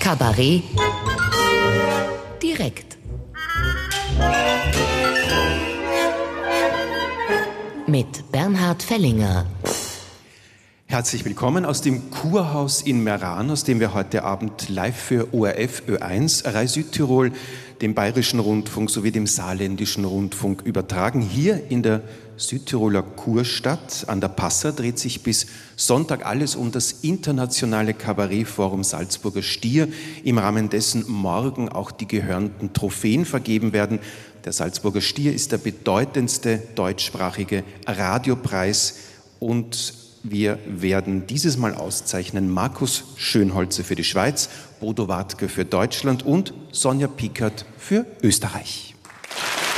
Kabarett direkt. Mit Bernhard Fellinger. Herzlich willkommen aus dem Kurhaus in Meran, aus dem wir heute Abend live für ORF Ö1, Rai Südtirol, dem Bayerischen Rundfunk sowie dem Saarländischen Rundfunk übertragen. Hier in der Südtiroler Kurstadt an der Passau dreht sich bis Sonntag alles um das internationale Kabarettforum Salzburger Stier, im Rahmen dessen morgen auch die gehörnten Trophäen vergeben werden. Der Salzburger Stier ist der bedeutendste deutschsprachige Radiopreis und wir werden dieses Mal auszeichnen Markus Schönholzer für die Schweiz, Bodo Wartke für Deutschland und Sonja Pickert für Österreich.